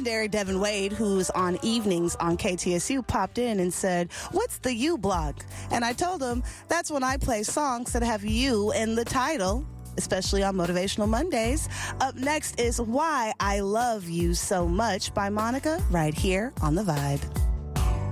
legendary Devin Wade, who's on evenings on KTSU, popped in and said, "What's the U block?" And I told him that's when I play songs that have you in the title, especially on Motivational Mondays. Up next is Why I Love You So Much by Monica, right here on The Vibe.